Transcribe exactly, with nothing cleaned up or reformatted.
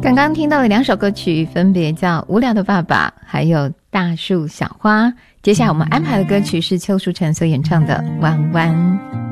刚刚听到了两首歌曲，分别叫《无聊的爸爸》还有《大树小花》。接下来我们安排的歌曲是邱淑贞所演唱的《弯弯》。